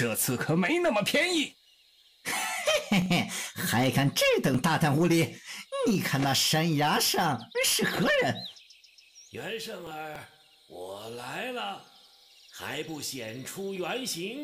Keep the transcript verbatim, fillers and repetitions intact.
这次可没那么便宜。 嘿嘿，还敢这等大胆无礼！你看那山崖上是何人？ 袁胜儿，我来了，还不显出原形？